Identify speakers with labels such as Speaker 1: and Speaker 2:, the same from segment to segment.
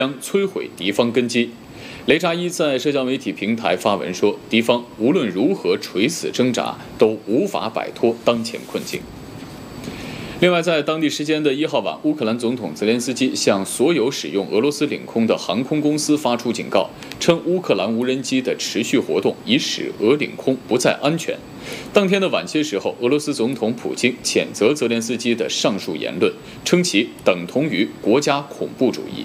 Speaker 1: 将摧毁敌方根基。雷扎伊在社交媒体平台发文说，敌方无论如何垂死挣扎，都无法摆脱当前困境。另外，在当地时间的1号晚，乌克兰总统泽连斯基向所有使用俄罗斯领空的航空公司发出警告，称乌克兰无人机的持续活动已使俄领空不再安全。当天的晚些时候，俄罗斯总统普京谴责泽连斯基的上述言论，称其等同于国家恐怖主义。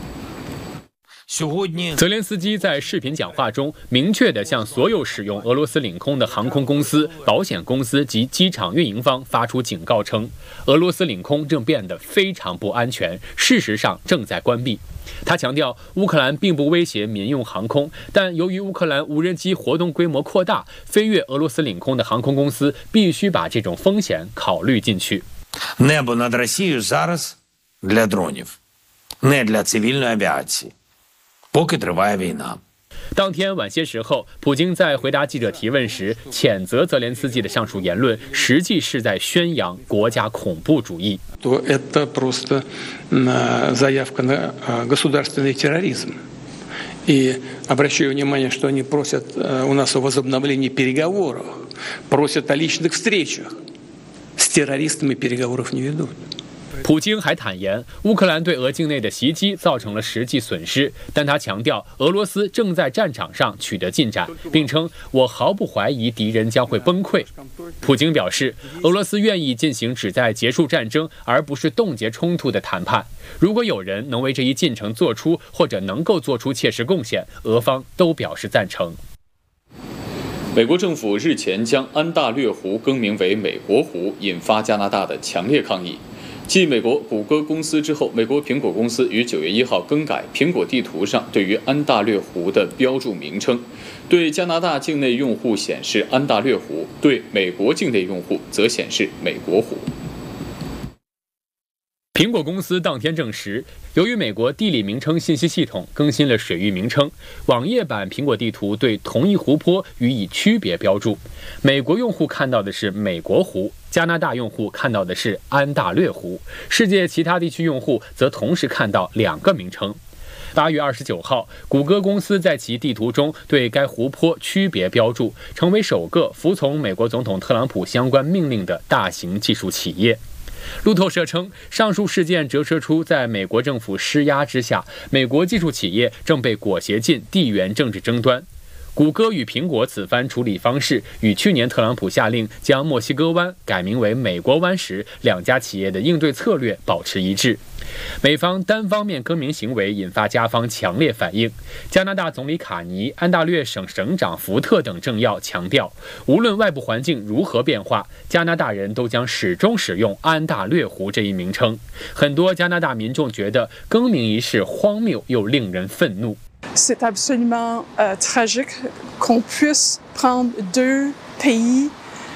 Speaker 2: 泽连斯基在视频讲话中明确地向所有使用俄罗斯领空的航空公司、保险公司及机场运营方发出警告，称俄罗斯领空正变得非常不安全，事实上正在关闭。他强调，乌克兰并不威胁民用航空，但由于乌克兰无人机活动规模扩大，飞越俄罗斯领空的航空公司必须把这种风险考虑进去。
Speaker 3: Небо над Росією зараз для дронів, не для цивільної авіації. Поки триває війна.
Speaker 2: 当天晚些时候，普京在回答记者提问时，谴责泽连斯基的上述言论，实际是在宣扬国家恐怖主义。
Speaker 4: Это просто заявка на государственный терроризм. И обращаю внимание, что они просят у нас о возобновлении переговоров, просят о личных встречах. С террористами переговоров не ведут.
Speaker 2: 普京还坦言，乌克兰对俄境内的袭击造成了实际损失，但他强调俄罗斯正在战场上取得进展，并称我毫不怀疑敌人将会崩溃。普京表示，俄罗斯愿意进行旨在结束战争而不是冻结冲突的谈判。如果有人能为这一进程做出或者能够做出切实贡献，俄方都表示赞成。
Speaker 1: 美国政府日前将安大略湖更名为美国湖，引发加拿大的强烈抗议。继美国谷歌公司之后，美国苹果公司于9月1号更改苹果地图上对于安大略湖的标注名称，对加拿大境内用户显示安大略湖，对美国境内用户则显示美国湖。
Speaker 2: 苹果公司当天证实，由于美国地理名称信息系统更新了水域名称，网页版苹果地图对同一湖泊予以区别标注。美国用户看到的是美国湖，加拿大用户看到的是安大略湖，世界其他地区用户则同时看到两个名称。8月29号，谷歌公司在其地图中对该湖泊区别标注，成为首个服从美国总统特朗普相关命令的大型技术企业。路透社称，上述事件折射出在美国政府施压之下，美国技术企业正被裹挟进地缘政治争端。谷歌与苹果此番处理方式与去年特朗普下令将墨西哥湾改名为美国湾时，两家企业的应对策略保持一致。美方单方面更名行为引发加方强烈反应。加拿大总理卡尼、安大略省省长福特等政要强调，无论外部环境如何变化，加拿大人都将始终使用安大略湖这一名称。很多加拿大民众觉得更名仪式荒谬又令人愤怒。
Speaker 5: C'est absolument tragique qu'on puisse prendre deux pays,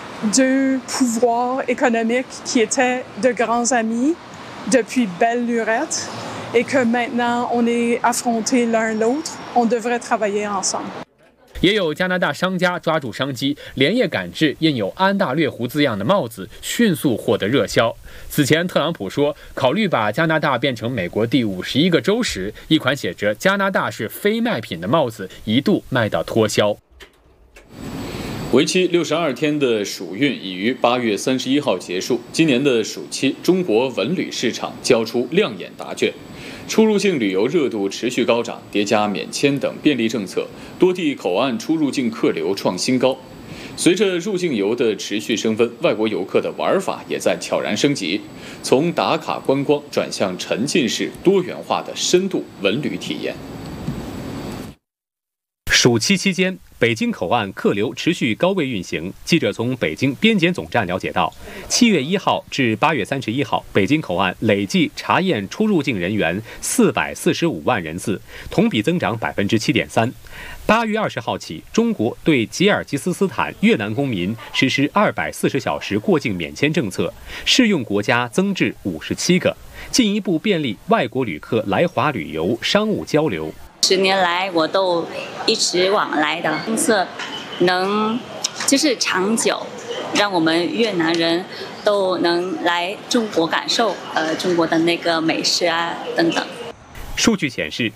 Speaker 5: deux pouvoirs économiques qui étaient de grands amis depuis belle lurette et que maintenant on est affrontés l'un l'autre, on devrait travailler ensemble.
Speaker 2: 也有加拿大商家抓住商机，连夜赶制印有安大略湖字样的帽子，迅速获得热销。此前，特朗普说考虑把加拿大变成美国第51个州时，一款写着“加拿大是非卖品”的帽子一度卖到脱销。
Speaker 1: 为期62天的暑运已于8月31号结束。今年的暑期，中国文旅市场交出亮眼答卷。出入境旅游热度持续高涨，叠加免签等便利政策，多地口岸出入境客流创新高。随着入境游的持续升温，外国游客的玩法也在悄然升级，从打卡观光转向沉浸式多元化的深度文旅体验。
Speaker 6: 暑期期间，北京口岸客流持续高位运行。记者从北京边检总站了解到，7月1号至8月31号，北京口岸累计查验出入境人员445万人次，同比增长7.3%。8月20号起，中国对吉尔吉斯斯坦、越南公民实施240小时过境免签政策，适用国家增至57个，进一步便利外国旅客来华旅游、商务交流。
Speaker 7: 10年来，我都一直往来的政策，能就是长久，让我们越南人都能来中国感受中国的那个美食啊等等。
Speaker 6: 数据显示，